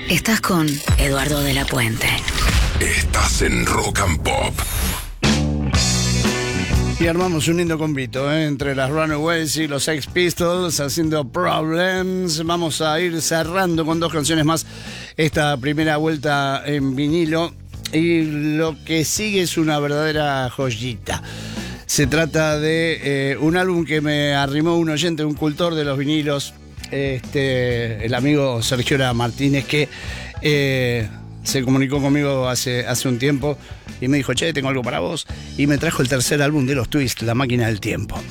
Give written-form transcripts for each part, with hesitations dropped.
Estás con Eduardo de la Puente. Estás en Rock and Pop. Y armamos un lindo convito, entre las Runaways y los Sex Pistols haciendo Problems. Vamos a ir cerrando con dos canciones más esta primera vuelta en vinilo. Y lo que sigue es una verdadera joyita. Se trata de un álbum que me arrimó un oyente, un cultor de los vinilos, el amigo Sergio Martínez, que se comunicó conmigo hace un tiempo y me dijo: che, tengo algo para vos, y me trajo el tercer álbum de los Twist, La Máquina del Tiempo.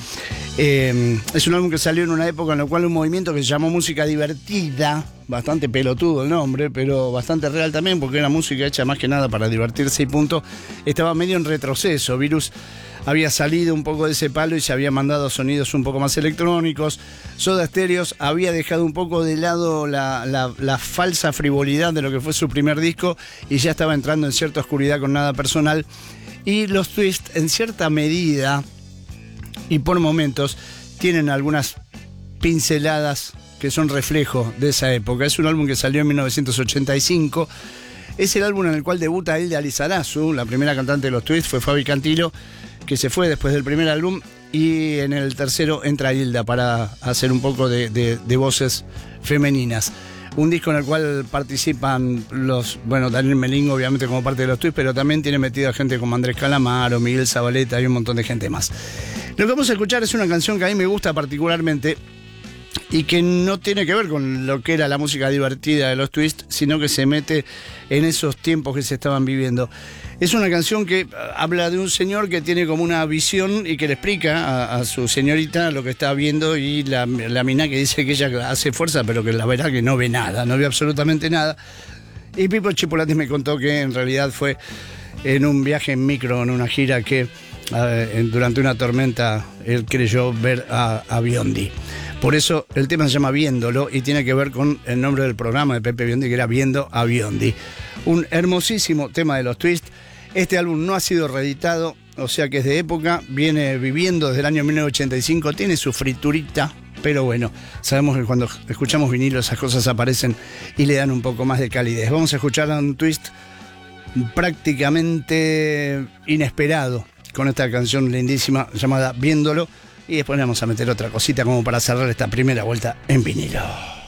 Es un álbum que salió en una época en la cual un movimiento que se llamó música divertida, bastante pelotudo el nombre, pero bastante real también, porque era música hecha más que nada para divertirse y punto, estaba medio en retroceso. Virus había salido un poco de ese palo y se había mandado sonidos un poco más electrónicos. Soda Stereo había dejado un poco de lado la falsa frivolidad de lo que fue su primer disco y ya estaba entrando en cierta oscuridad con Nada Personal. Y los Twist, en cierta medida y por momentos, tienen algunas pinceladas que son reflejo de esa época. Es un álbum que salió en 1985. Es el álbum en el cual debuta Hilda Lizarazu. La primera cantante de los Twist fue Fabi Cantilo, que se fue después del primer álbum, y en el tercero entra Hilda para hacer un poco de voces femeninas. Un disco en el cual participan Daniel Melingo, obviamente, como parte de los Twist, pero también tiene metida gente como Andrés Calamaro, Miguel Zabaleta y un montón de gente más. Lo que vamos a escuchar es una canción que a mí me gusta particularmente y que no tiene que ver con lo que era la música divertida de los Twist, sino que se mete en esos tiempos que se estaban viviendo. Es una canción que habla de un señor que tiene como una visión y que le explica a su señorita lo que está viendo, y la mina que dice que ella hace fuerza, pero que la verdad que no ve nada, no ve absolutamente nada. Y Pipo Chipolatis me contó que en realidad fue en un viaje en micro, en una gira, que durante una tormenta él creyó ver a Biondi. Por eso el tema se llama Viéndolo y tiene que ver con el nombre del programa de Pepe Biondi, que era Viendo a Biondi. Un hermosísimo tema de los Twist. Este álbum no ha sido reeditado, o sea que es de época, viene viviendo desde el año 1985, tiene su friturita, pero bueno, sabemos que cuando escuchamos vinilo esas cosas aparecen y le dan un poco más de calidez. Vamos a escuchar a un Twist prácticamente inesperado con esta canción lindísima llamada Viéndolo, y después le vamos a meter otra cosita como para cerrar esta primera vuelta en vinilo.